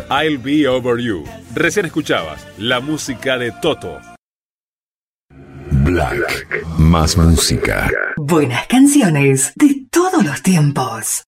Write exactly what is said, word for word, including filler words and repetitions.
I'll Be Over You. Recién escuchabas la música de Toto. Black, más música. Buenas canciones de todos los tiempos.